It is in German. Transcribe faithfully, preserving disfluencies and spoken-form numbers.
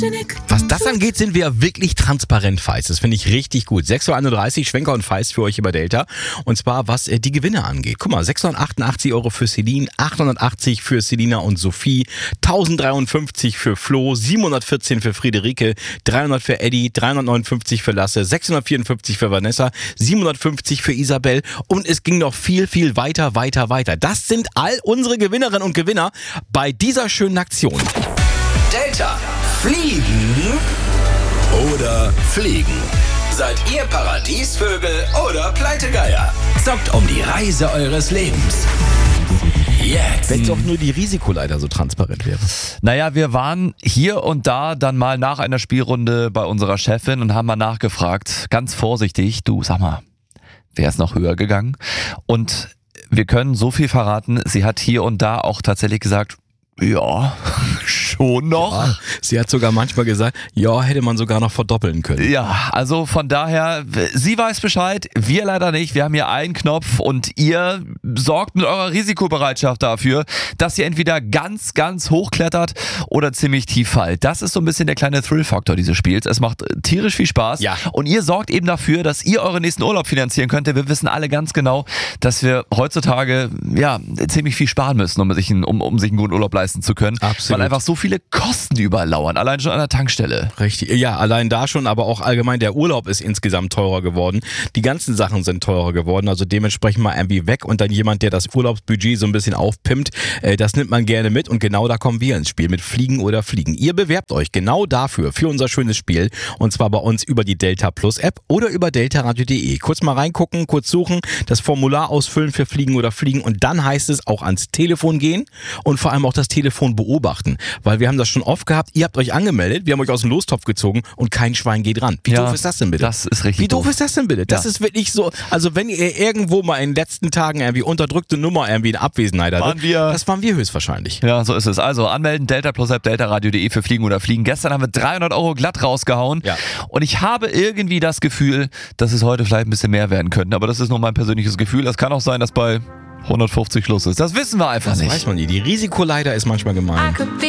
Was das angeht, sind wir wirklich transparent, Feist. Das finde ich richtig gut. sechs Uhr einunddreißig, Schwenker und Feist für euch über Delta. Und zwar, was äh, die Gewinne angeht. Guck mal, sechshundertachtundachtzig Euro für Celine, achthundertachtzig für Selina und Sophie, tausenddreiundfünfzig für Flo, siebenhundertvierzehn für Friederike, dreihundert für Eddie, dreihundertneunundfünfzig für Lasse, sechshundertvierundfünfzig für Vanessa, siebenhundertfünfzig für Isabel und es ging noch viel, viel weiter, weiter, weiter. Das sind all unsere Gewinnerinnen und Gewinner bei dieser schönen Aktion. Delta. Fliegen oder fliegen? Seid ihr Paradiesvögel oder Pleitegeier? Zockt um die Reise eures Lebens. Jetzt. Wenn doch nur die Risikoleiter so transparent wäre. Naja, wir waren hier und da dann mal nach einer Spielrunde bei unserer Chefin und haben mal nachgefragt, ganz vorsichtig, du, sag mal, wer ist noch höher gegangen? Und wir können so viel verraten, sie hat hier und da auch tatsächlich gesagt, ja, schon noch. Ja, sie hat sogar manchmal gesagt, ja, hätte man sogar noch verdoppeln können. Ja, also von daher, sie weiß Bescheid, wir leider nicht. Wir haben hier einen Knopf und ihr sorgt mit eurer Risikobereitschaft dafür, dass ihr entweder ganz, ganz hoch klettert oder ziemlich tief fallt. Das ist so ein bisschen der kleine Thrill-Faktor dieses Spiels. Es macht tierisch viel Spaß. Ja. Und ihr sorgt eben dafür, dass ihr euren nächsten Urlaub finanzieren könnt. Wir wissen alle ganz genau, dass wir heutzutage ja ziemlich viel sparen müssen, um sich einen, um, um sich einen guten Urlaub leisten zu können. Absolut. Weil einfach so viele Kosten überall lauern, allein schon an der Tankstelle. Richtig, ja, allein da schon, aber auch allgemein der Urlaub ist insgesamt teurer geworden. Die ganzen Sachen sind teurer geworden, also dementsprechend mal irgendwie weg und dann jemand, der das Urlaubsbudget so ein bisschen aufpimpt, äh, das nimmt man gerne mit und genau da kommen wir ins Spiel mit Fliegen oder Fliegen. Ihr bewerbt euch genau dafür, für unser schönes Spiel und zwar bei uns über die Delta Plus App oder über deltaradio punkt de. Kurz mal reingucken, kurz suchen, das Formular ausfüllen für Fliegen oder Fliegen und dann heißt es auch ans Telefon gehen und vor allem auch das Telefon beobachten, weil wir haben das schon oft gehabt, ihr habt euch angemeldet, wir haben euch aus dem Lostopf gezogen und kein Schwein geht ran. Wie ja, doof ist das denn bitte? Das ist richtig Wie doof, doof ist das denn bitte? Das ja. ist wirklich so, also wenn ihr irgendwo mal in den letzten Tagen irgendwie unterdrückte Nummer irgendwie in Abwesenheit hattet, waren wir. das waren wir höchstwahrscheinlich. Ja, so ist es. Also anmelden, Delta Plus App, deltaradio punkt de für Fliegen oder Fliegen. Gestern haben wir dreihundert Euro glatt rausgehauen Ja. und ich habe irgendwie das Gefühl, dass es heute vielleicht ein bisschen mehr werden könnte, aber das ist nur mein persönliches Gefühl. Das kann auch sein, dass bei hundertfünfzig Schluss ist. Das wissen wir einfach Das nicht. weiß man nie. Die Risikoleiter ist manchmal gemein.